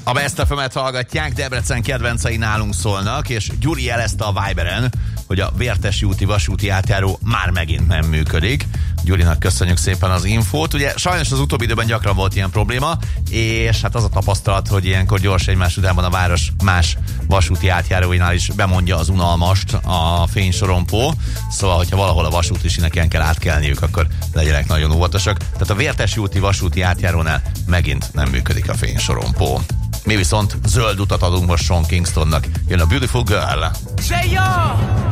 A Best FM-et hallgatják, Debrecen kedvencei nálunk szólnak, és Gyuri jelezte a Viberen, hogy a Vértesi úti vasúti átjáró már megint nem működik. Gyurinak köszönjük szépen az infót. Ugye sajnos az utóbbi időben gyakran volt ilyen probléma, és hát az a tapasztalat, hogy ilyenkor gyors egymás után a város más vasúti átjáróinál is bemondja az unalmast a fénysorompó. Szóval, hogyha valahol a vasúti sineken kell átkelniük, akkor legyenek nagyon óvatosak. Tehát a Vértesi úti vasúti átjárónál megint nem működik a fénysorompó. Mi viszont zöld utat adunk most Sean Kingstonnak. Jön a Beautiful Girl.